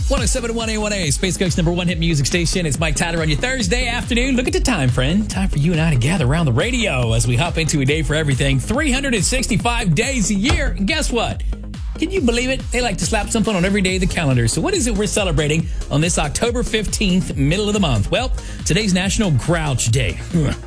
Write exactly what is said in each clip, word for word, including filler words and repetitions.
one oh seven point one A one A, Space Coast's number one hit music station. It's Mike Tyler on your Thursday afternoon. Look at the time, friend. Time for you and I to gather around the radio as we hop into a day for everything. three hundred sixty-five days a year. And guess what? Can you believe it? They like to slap something on every day of the calendar. So what is it we're celebrating on this October fifteenth, middle of the month? Well, today's National Grouch Day.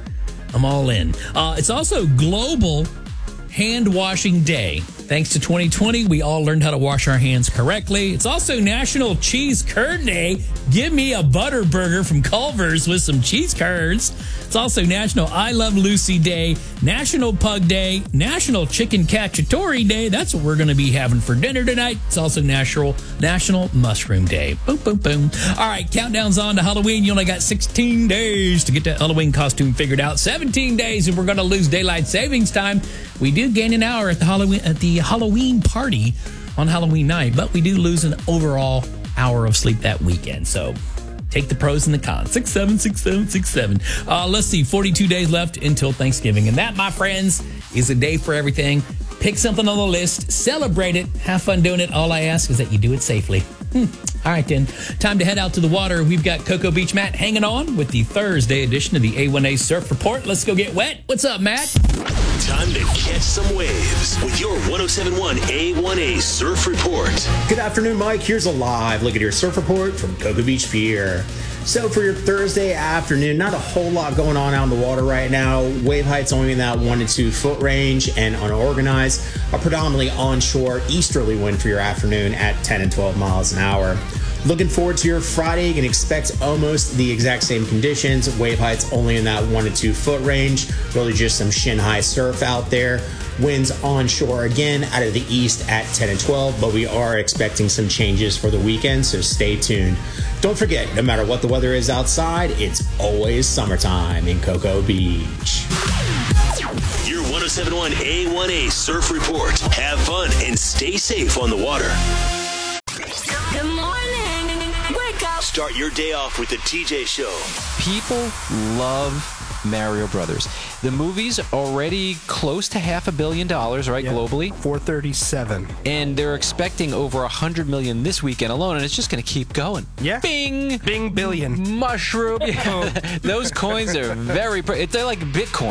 I'm all in. Uh, it's also Global Hand Washing Day. Thanks to twenty twenty, we all learned how to wash our hands correctly. It's also National Cheese Curd Day. Give me a butter burger from Culver's with some cheese curds. It's also National I Love Lucy Day, National Pug Day, National Chicken Cacciatore Day. That's what we're going to be having for dinner tonight. It's also National National Mushroom Day. Boom, boom, boom. All right, countdown's on to Halloween. You only got sixteen days to get that Halloween costume figured out. seventeen days, and we're going to lose daylight savings time. We do gain an hour at the Halloween at the Halloween party on Halloween night, but we do lose an overall hour of sleep that weekend. So take the pros and the cons. Six, seven, six, seven, six, seven. Uh, let's see, forty-two days left until Thanksgiving. And that, my friends, is a day for everything. Pick something on the list, celebrate it, have fun doing it. All I ask is that you do it safely. Hmm. All right, then. Time to head out to the water. We've got Cocoa Beach Matt hanging on with the Thursday edition of the A one A Surf Report. Let's go get wet. What's up, Matt? Time to catch some waves with your one oh seven point one A one A Surf Report. Good afternoon, Mike. Here's a live look at your surf report from Cocoa Beach Pier. So for your Thursday afternoon, not a whole lot going on out in the water right now. Wave heights only in that one to two foot range and unorganized. A predominantly onshore easterly wind for your afternoon at ten and twelve miles an hour. Looking forward to your Friday, you can expect almost the exact same conditions. Wave heights only in that one to two foot range. Really just some shin high surf out there. Winds onshore again out of the east at ten and twelve, but we are expecting some changes for the weekend, so stay tuned. Don't forget, no matter what the weather is outside, it's always summertime in Cocoa Beach. Your one oh seven point one A one A Surf Report. Have fun and stay safe on the water. Good morning. Wake up. Start your day off with the T J Show. People love Mario Brothers. The movie's already close to half a billion dollars, right, yeah, globally? four thirty-seven. And they're expecting over one hundred million this weekend alone, and it's just going to keep going. Yeah. Bing! Bing billion. Mushroom. Yeah. Those coins are very... They're like Bitcoin.